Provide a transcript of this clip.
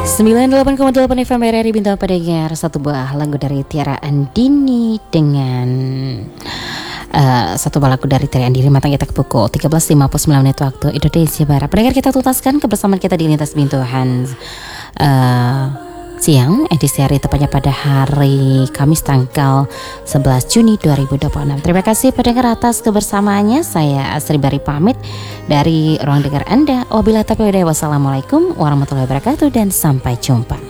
98,8 FM RRI Bintang Pendengar. Satu buah lagu dari Tiara Andini dengan satu buah lagu dari Tiara Andini matang kita ke pukul 13.59 menit waktu Indonesia Barat. Pendengar, kita tuntaskan kebersamaan kita di Lintas Bintuhan siang edisi hari tepatnya pada hari Kamis tanggal 11 Juni 2026. Terima kasih pendengar atas kebersamaannya. Saya Asri Bari pamit dari ruang dengar Anda. Wabillahi taufiq wal hidayah. Wassalamualaikum warahmatullahi wabarakatuh dan sampai jumpa.